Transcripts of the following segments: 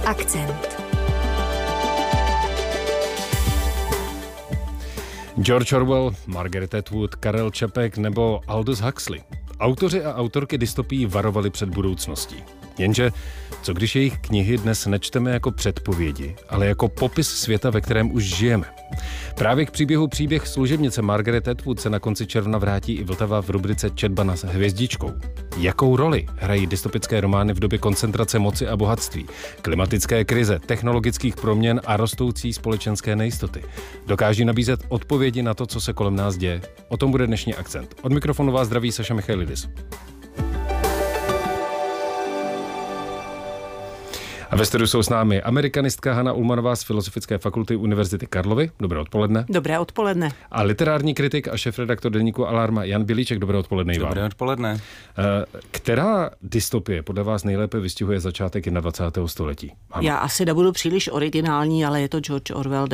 Akcent. George Orwell, Margaret Atwood, Karel Čapek nebo Aldous Huxley. Autoři a autorky dystopií varovali před budoucností. Jenže, co když jejich knihy dnes nečteme jako předpovědi, ale jako popis světa, ve kterém už žijeme? Právě k příběhu Příběh služebnice Margaret Atwood se na konci června vrátí i Vltava v rubrice Četba s hvězdičkou. Jakou roli hrají dystopické romány v době koncentrace moci a bohatství, klimatické krize, technologických proměn a rostoucí společenské nejistoty? Dokáží nabízet odpovědi na to, co se kolem nás děje? O tom bude dnešní Akcent. Od mikrofonu vás zdraví Saša Michailidis. A ve studiu jsou s námi amerikanistka Hana Ullmanová z Filozofické fakulty Univerzity Karlovy. Dobré odpoledne. Dobré odpoledne. A literární kritik a šéfredaktor deníku Alarma Jan Bělíček. Dobré odpoledne i vám. Dobré odpoledne. Která dystopie podle vás nejlépe vystihuje začátek 21. století? Ano. Já asi nebudu příliš originální, ale je to George Orwell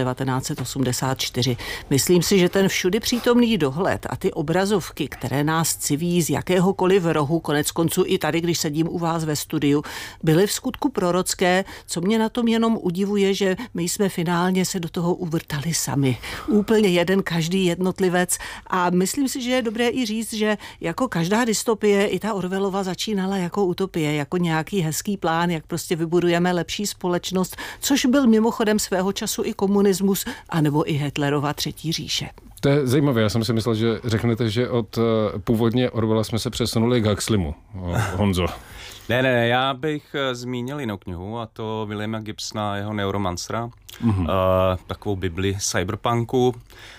1984. Myslím si, že ten všudy přítomný dohled a ty obrazovky, které nás civí z jakéhokoliv rohu, konec konců i tady, když sedím u vás ve studiu, byly v skutku prorocké. Co mě na tom jenom udivuje, že my jsme finálně se do toho uvrtali sami. Úplně jeden každý jednotlivec a myslím si, že je dobré i říct, že jako každá dystopie i ta Orwellova začínala jako utopie, jako nějaký hezký plán, jak prostě vybudujeme lepší společnost, což byl mimochodem svého času i komunismus, anebo i Hitlerova třetí říše. To je zajímavé, já jsem si myslel, že řeknete, že od původně Orwella jsme se přesunuli k Huxleymu. Honzo. Ne, já bych zmínil jinou knihu, a to Williama Gibsona a jeho Neuromancera, takovou bibli cyberpunku.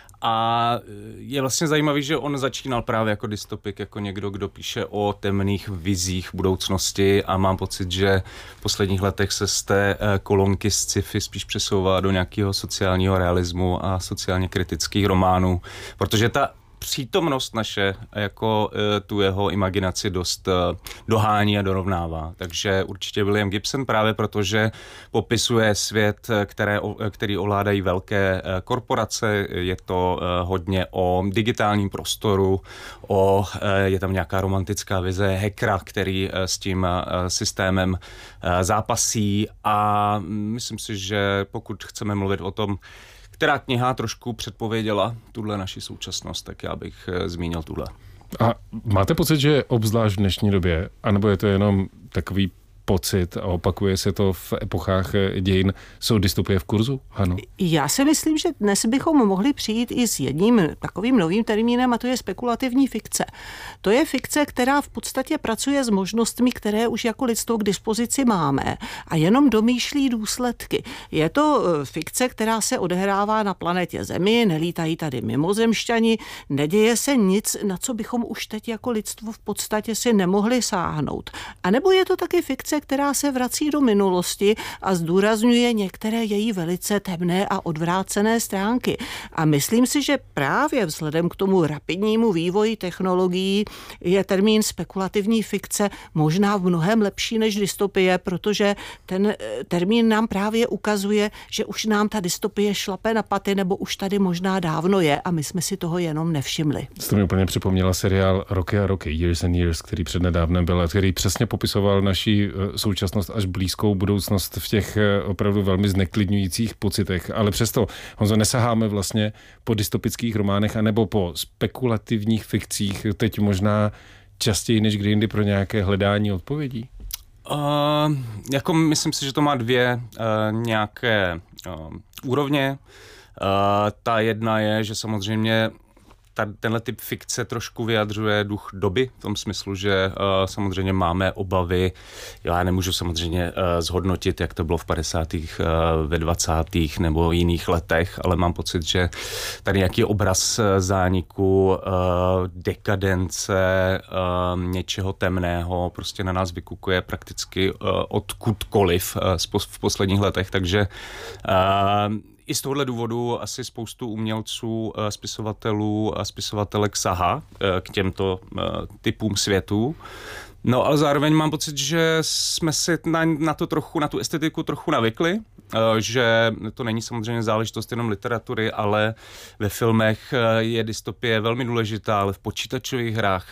A je vlastně zajímavý, že on začínal právě jako dystopik, jako někdo, kdo píše o temných vizích budoucnosti a mám pocit, že v posledních letech se z té kolonky z sci-fi spíš přesouvá do nějakého sociálního realismu a sociálně kritických románů, protože ta přítomnost naše jako tu jeho imaginaci dost dohání a dorovnává. Takže určitě William Gibson právě protože popisuje svět, který ovládají velké korporace. Je to hodně o digitálním prostoru, je tam nějaká romantická vize hackera, který s tím systémem zápasí a myslím si, že pokud chceme mluvit o tom, která kniha trošku předpověděla tuhle naši současnost, tak já bych zmínil tuhle. A máte pocit, že obzvlášť v dnešní době, anebo je to jenom takový pocit a opakuje se to v epochách dějin, jsou dystopie v kurzu? Ano. Já si myslím, že dnes bychom mohli přijít i s jedním takovým novým termínem a to je spekulativní fikce. To je fikce, která v podstatě pracuje s možnostmi, které už jako lidstvo k dispozici máme a jenom domýšlí důsledky. Je to fikce, která se odehrává na planetě Zemi, nelítají tady mimozemšťani, neděje se nic, na co bychom už teď jako lidstvo v podstatě si nemohli sáhnout. A nebo je to taky fikce, která se vrací do minulosti a zdůrazňuje některé její velice temné a odvrácené stránky. A myslím si, že právě vzhledem k tomu rapidnímu vývoji technologií je termín spekulativní fikce možná v mnohem lepší než dystopie, protože ten termín nám právě ukazuje, že už nám ta dystopie šlape na paty, nebo už tady možná dávno je a my jsme si toho jenom nevšimli. Jste mi úplně připomněla seriál Roky a roky, Years and Years, který přednedávnem byl, který přesně popisoval naší současnost až blízkou budoucnost v těch opravdu velmi zneklidňujících pocitech. Ale přesto, Honzo, nesaháme vlastně po dystopických románech anebo po spekulativních fikcích teď možná častěji než kdy jindy pro nějaké hledání odpovědí? Jako myslím si, že to má dvě nějaké úrovně. Ta jedna je, že samozřejmě tenhle typ fikce trošku vyjadřuje duch doby, v tom smyslu, že samozřejmě máme obavy. Já nemůžu samozřejmě zhodnotit, jak to bylo v 50. Ve 20. nebo jiných letech, ale mám pocit, že tady nějaký obraz zániku, dekadence, něčeho temného prostě na nás vykukuje prakticky odkudkoliv v posledních letech, takže i z tohohle důvodu asi spoustu umělců, spisovatelů a spisovatelek sahá k těmto typům světů. No ale zároveň mám pocit, že jsme si na tu estetiku trochu navykli, že to není samozřejmě záležitost jenom literatury, ale ve filmech je dystopie velmi důležitá, ale v počítačových hrách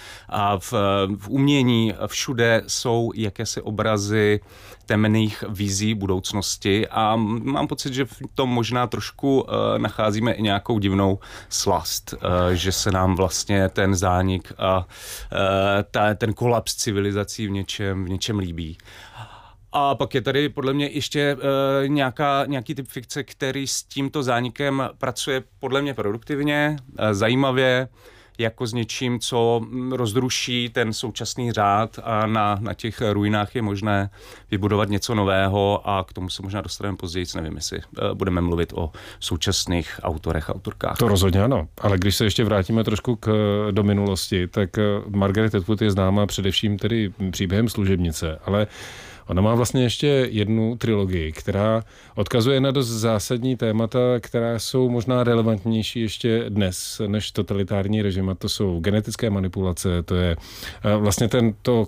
a v umění všude jsou jakési obrazy temných vizí budoucnosti a mám pocit, že v tom možná trošku nacházíme i nějakou divnou slast, že se nám vlastně ten zánik a ten kolaps civilizací v něčem líbí. A pak je tady podle mě ještě nějaký typ fikce, který s tímto zánikem pracuje podle mě produktivně, zajímavě, jako s něčím, co rozruší ten současný řád a na těch ruinách je možné vybudovat něco nového a k tomu se možná dostaneme později, nevím, jestli budeme mluvit o současných autorech a autorkách. To rozhodně ano, ale když se ještě vrátíme trošku do minulosti, tak Margaret Atwood je známá především tedy příběhem Služebnice, ale ona má vlastně ještě jednu trilogii, která odkazuje na dost zásadní témata, která jsou možná relevantnější ještě dnes než totalitární režim. A to jsou genetické manipulace, to je vlastně to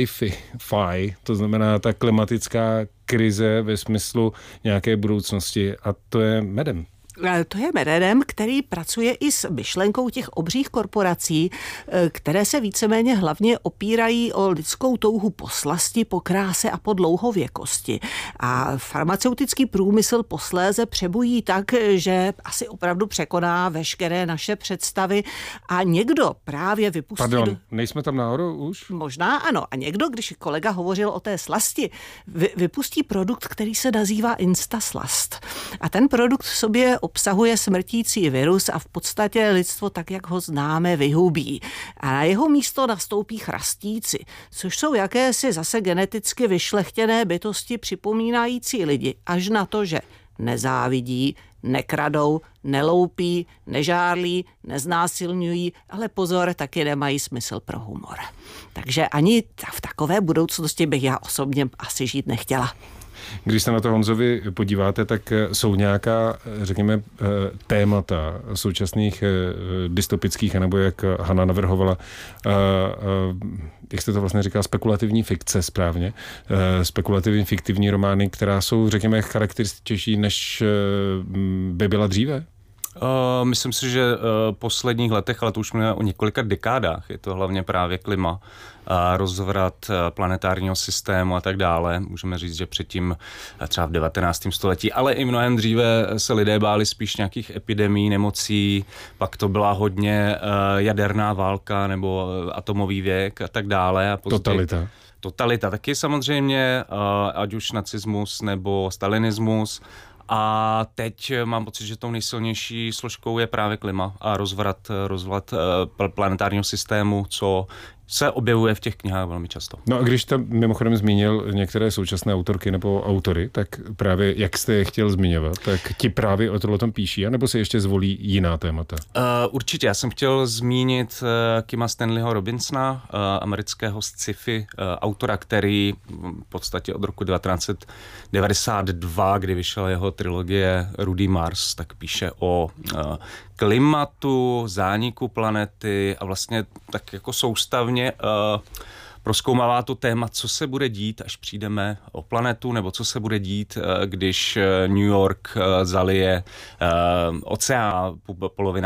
cli-fi, to znamená ta klimatická krize ve smyslu nějaké budoucnosti a to je medem. To je Meredem, který pracuje i s myšlenkou těch obřích korporací, které se víceméně hlavně opírají o lidskou touhu po slasti, po kráse a po dlouhověkosti. A farmaceutický průmysl posléze přebují tak, že asi opravdu překoná veškeré naše představy a někdo právě vypustí... Pardon, nejsme tam náhodou už? Možná ano. A někdo, když kolega hovořil o té slasti, vypustí produkt, který se nazývá Instaslast. A ten produkt v sobě obsahuje smrtící virus a v podstatě lidstvo tak, jak ho známe, vyhubí. A na jeho místo nastoupí chrastíci, což jsou jakési zase geneticky vyšlechtěné bytosti připomínající lidi, až na to, že nezávidí, nekradou, neloupí, nežárlí, neznásilňují, ale pozor, taky nemají smysl pro humor. Takže ani v takové budoucnosti bych já osobně asi žít nechtěla. Když se na to, Honzovi, podíváte, tak jsou nějaká, řekněme, témata současných dystopických, anebo jak Hana navrhovala, jak jste to vlastně říkala, spekulativní fikce správně, spekulativní fiktivní romány, která jsou, řekněme, charakterističtější, než by byla dříve? Myslím si, že posledních letech, ale to už mluvíme o několika dekádách, je to hlavně právě klima, rozvrat planetárního systému a tak dále. Můžeme říct, že předtím třeba v 19. století, ale i mnohem dříve se lidé báli spíš nějakých epidemií, nemocí, pak to byla hodně jaderná válka nebo atomový věk a tak dále. A Totalita taky samozřejmě, ať už nacismus nebo stalinismus. A teď mám pocit, že tou nejsilnější složkou je právě klima a rozvrat planetárního systému, co se objevuje v těch knihách velmi často. No a když tam mimochodem zmínil některé současné autorky nebo autory, tak právě jak jste je chtěl zmiňovat, tak ti právě o tom píší, anebo si ještě zvolí jiná témata? Určitě, já jsem chtěl zmínit Kima Stanleyho Robinsona, amerického sci-fi autora, který v podstatě od roku 1992, kdy vyšla jeho trilogie Rudý Mars, tak píše o klimatu, zániku planety a vlastně tak jako soustavně prozkoumává to téma, co se bude dít, až přijdeme o planetu, nebo co se bude dít, když New York zalije oceán, polovina